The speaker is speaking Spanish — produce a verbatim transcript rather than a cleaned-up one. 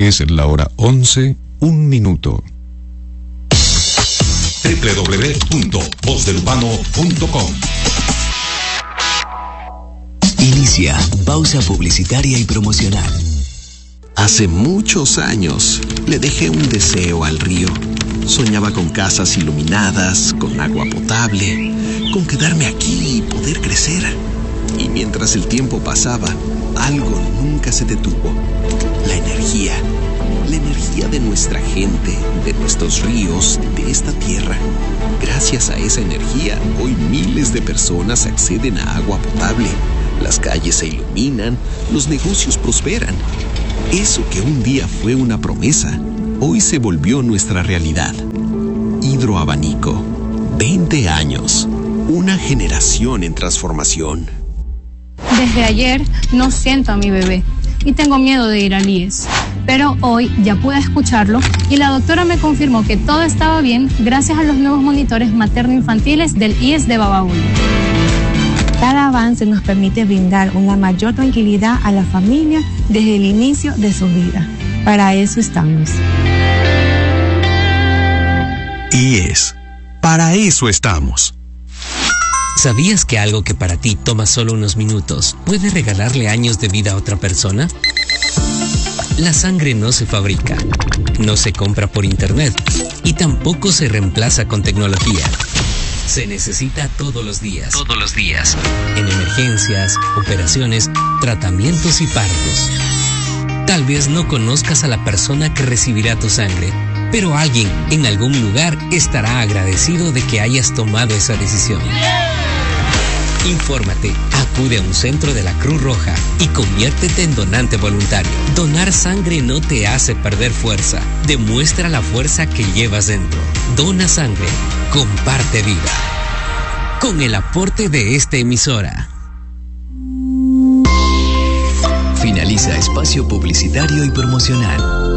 Es la hora once, un minuto. doble u doble u doble u punto voz del urbano punto com. Inicia pausa publicitaria y promocional. Hace muchos años le dejé un deseo al río. Soñaba con casas iluminadas, con agua potable, con quedarme aquí y poder crecer. Y mientras el tiempo pasaba, algo nunca se detuvo. La energía. La energía de nuestra gente, de nuestros ríos, de esta tierra. Gracias a esa energía, hoy miles de personas acceden a agua potable. Las calles se iluminan, los negocios prosperan. Eso que un día fue una promesa, hoy se volvió nuestra realidad. Hidroabanico. veinte años. Una generación en transformación. Desde ayer no siento a mi bebé y tengo miedo de ir al I E S. Pero hoy ya pude escucharlo y la doctora me confirmó que todo estaba bien gracias a los nuevos monitores materno-infantiles del I E S de Babahoyo. Cada avance nos permite brindar una mayor tranquilidad a la familia desde el inicio de su vida. Para eso estamos. I E S. Para eso estamos. ¿Sabías que algo que para ti toma solo unos minutos puede regalarle años de vida a otra persona? La sangre no se fabrica, no se compra por internet y tampoco se reemplaza con tecnología. Se necesita todos los días. Todos los días. En emergencias, operaciones, tratamientos y partos. Tal vez no conozcas a la persona que recibirá tu sangre, pero alguien en algún lugar estará agradecido de que hayas tomado esa decisión. Infórmate, acude a un centro de la Cruz Roja y conviértete en donante voluntario. Donar sangre no te hace perder fuerza, demuestra la fuerza que llevas dentro. Dona sangre, comparte vida. Con el aporte de esta emisora. Finaliza espacio publicitario y promocional.